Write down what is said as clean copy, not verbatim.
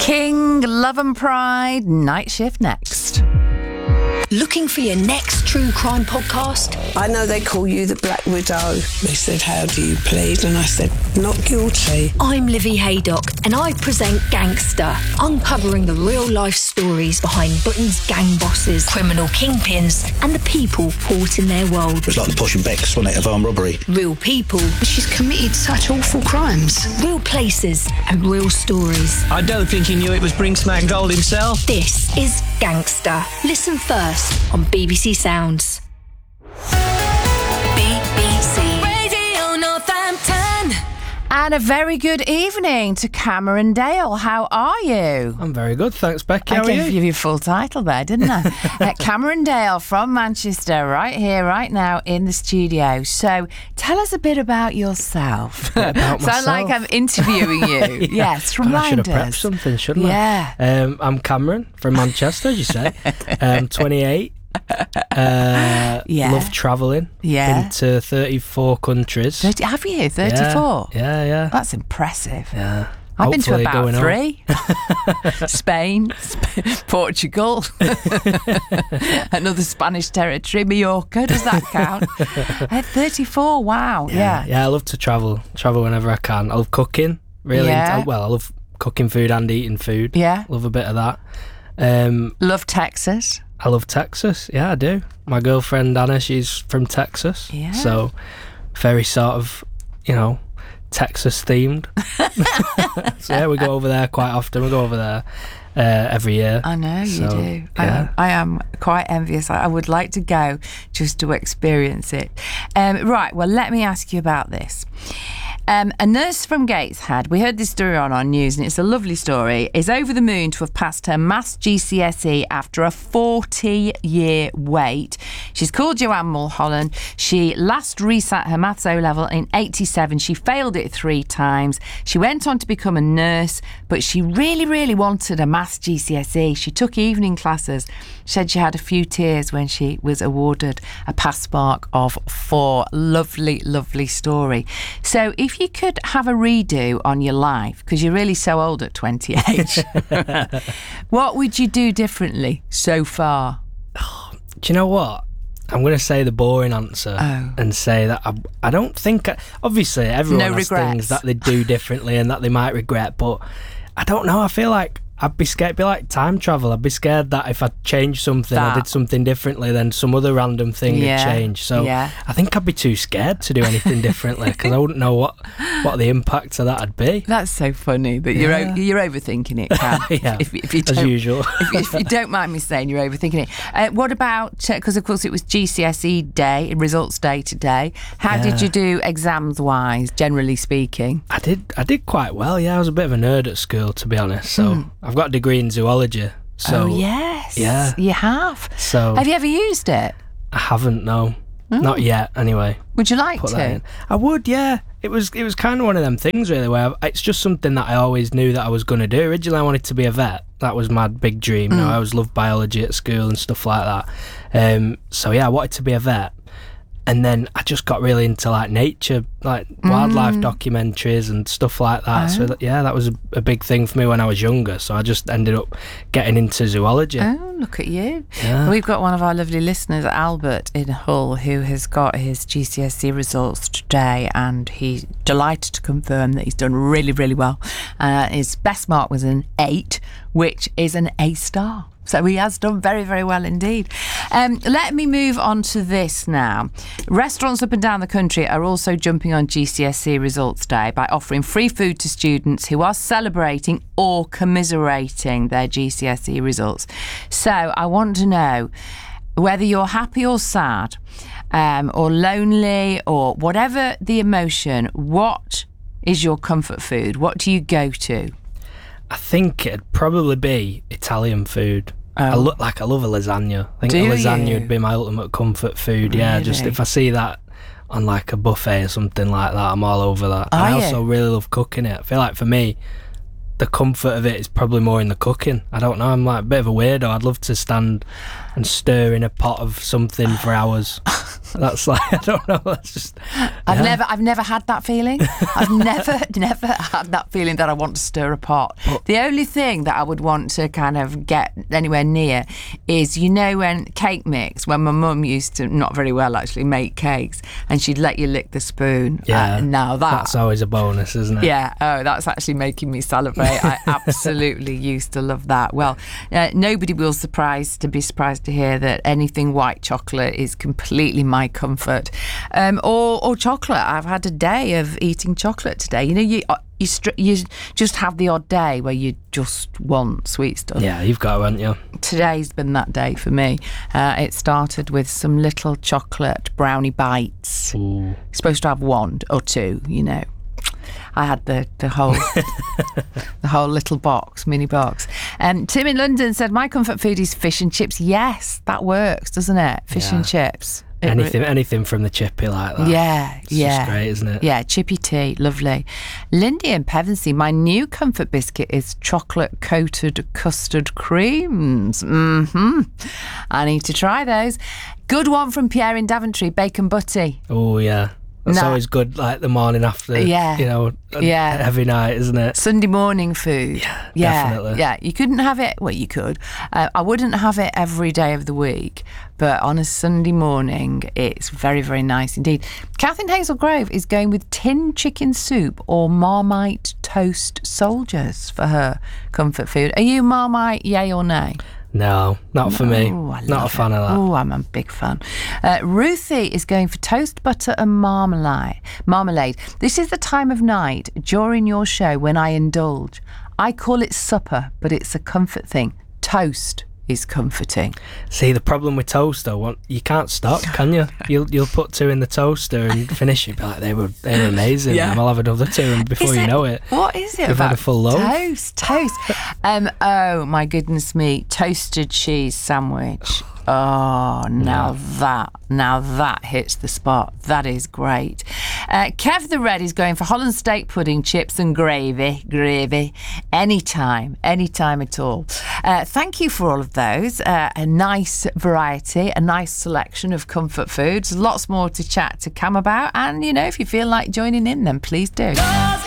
King, Love and Pride, Night Shift next. Looking for your next true crime podcast? I know they call you the Black Widow. They said, how do you plead? And I said, not guilty. I'm Livy Haydock, and I present Gangster, uncovering the real-life stories behind Britain's gang bosses, criminal kingpins, and the people caught in their world. It was like the Posh and Becks, wasn't it, of armed robbery? Real people. She's committed such awful crimes. Real places and real stories. I don't think he knew it was Brinksman Gold himself. This is Gangster. Listen first on BBC Sounds. BBC Radio Northampton. And a very good evening to Cameron Dale. How are you? I'm very good, thanks, Becky. How are I gave you? you your full title there, didn't I? Cameron Dale from Manchester, right here, right now in the studio. So tell us a bit about yourself. About Sound like myself? I'm interviewing you. Yes, remind I should have us. prepped something, shouldn't Yeah. I? I'm Cameron from Manchester, as you say. 28. Yeah. Love travelling. Yeah. Been to 34 countries. Have you? 34? Yeah. That's impressive. Yeah. I've been to Hopefully about going 3. Spain, Portugal, another Spanish territory, Mallorca. Does that count? 34, wow. Yeah. Yeah, I love to travel whenever I can. I love cooking. Really. Yeah. I love cooking food and eating food. Yeah. Love a bit of that. Love Texas. I love Texas. Yeah, I do. My girlfriend Anna, she's from Texas. Yeah. So very sort of, Texas themed. So yeah, we go over there quite often. We go over there every year. I know you do. Yeah. I am quite envious. I would like to go just to experience it. Right, well, let me ask you about this. A nurse from Gateshead, we heard this story on our news, and it's a lovely story, is over the moon to have passed her maths GCSE after a 40-year wait. She's called Joanne Mulholland. She last resat her maths O-level in 87. She failed it 3 times. She went on to become a nurse, but she really, really wanted a maths GCSE. She took evening classes. She said she had a few tears when she was awarded a pass mark of 4. Lovely, lovely story. So if you could have a redo on your life, because you're really so old at 28, what would you do differently so far? Do you know what? I'm going to say the boring answer and say that I don't think... obviously, everyone has things that they do differently and that they might regret, but I don't know. I feel like I'd be scared. It'd be like time travel. I'd be scared that if I changed something, I did something differently, then some other random thing would change. So I think I'd be too scared to do anything differently because I wouldn't know what the impact of that would be. That's so funny that you're overthinking it, Cam. Yeah, if you as usual. if you don't mind me saying, you're overthinking it. What about, because of course it was GCSE day, results day today. How did you do exams-wise, generally speaking? I did quite well, yeah. I was a bit of a nerd at school, to be honest. So I've got a degree in zoology. So, yes. Yeah. You have. So have you ever used it? I haven't, no. Not yet, anyway. Would you like Put to? that in. I would, yeah. It was kind of one of them things, really, where it's just something that I always knew that I was going to do. Originally, I wanted to be a vet. That was my big dream. I always loved biology at school and stuff like that. So, yeah, I wanted to be a vet. And then I just got really into like nature, like wildlife documentaries and stuff like that. So that was a big thing for me when I was younger. So I just ended up getting into zoology. Oh, look at you. Yeah. We've got one of our lovely listeners, Albert in Hull, who has got his GCSE results today, and he's delighted to confirm that he's done really, really well. His best mark was an 8, which is an A star. So he has done very, very well indeed. Let me move on to this now. Restaurants up and down the country are also jumping on GCSE Results Day by offering free food to students who are celebrating or commiserating their GCSE results. So I want to know whether you're happy or sad, or lonely, or whatever the emotion, what is your comfort food? What do you go to? I think it'd probably be Italian food. I love a lasagna. I think a lasagna would be my ultimate comfort food. Really? Yeah, just if I see that on like a buffet or something like that, I'm all over that. And I also really love cooking it. I feel like for me, the comfort of it is probably more in the cooking. I don't know, I'm like a bit of a weirdo. I'd love to stand and stir in a pot of something for hours. That's like, I don't know. That's just. I've never had that feeling. I've never had that feeling that I want to stir a pot. The only thing that I would want to kind of get anywhere near is, you know, when cake mix, when my mum used to, not very well actually, make cakes, and she'd let you lick the spoon. Yeah. Now that's always a bonus, isn't it? Yeah. Oh, that's actually making me salivate. I absolutely used to love that. Well, nobody will be surprised to hear that anything white chocolate is completely my comfort, or chocolate. I've had a day of eating chocolate today. You know, you just have the odd day where you just want sweet stuff. Yeah, you've got, haven't you? Today's been that day for me. It started with some little chocolate brownie bites. Ooh. You're supposed to have one or two, you know. I had the whole the whole little mini box. Tim in London said, my comfort food is fish and chips. Yes, that works, doesn't it? Fish and chips. Anything from the chippy like that. Yeah, it's just great, isn't it? Yeah, chippy tea, lovely. Lindy and Pevensey, my new comfort biscuit is chocolate coated custard creams. I need to try those. Good one from Pierre in Daventry, bacon butty. Oh yeah. That's always good, like the morning after, you know, heavy night, isn't it? Sunday morning food. Yeah, definitely. Yeah, you couldn't have it, well, you could. I wouldn't have it every day of the week, but on a Sunday morning, it's very, very nice indeed. Kathleen Hazelgrove is going with tin chicken soup or Marmite toast soldiers for her comfort food. Are you Marmite, yay or nay? No, not for me. Not a fan of that. Oh, I'm a big fan. Ruthie is going for toast, butter and marmalade. This is the time of night during your show when I indulge. I call it supper, but it's a comfort thing. Toast is comforting. See, the problem with toast though, you can't stop, can you? You'll put two in the toaster and finish it. Be like, they were amazing. Yeah. And I'll have another two, and before you know it, what is it you've about had a full loaf. Toast? Oh my goodness me, toasted cheese sandwich. Oh, now that hits the spot. That is great. Kev the Red is going for Holland steak pudding, chips and gravy. Anytime at all. Thank you for all of those. A nice variety, a nice selection of comfort foods. Lots more to chat to come about. And, you know, if you feel like joining in, then please do.